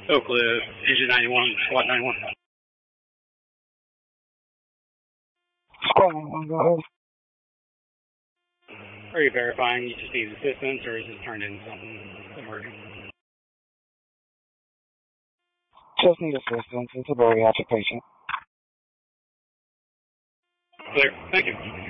Oak Cliff, engine 91, SWAT 91. SWAT 91, go ahead. Are you verifying you just need assistance, or is this turned into something emergent? Just need assistance. It's a bariatric patient. Clear. Thank you.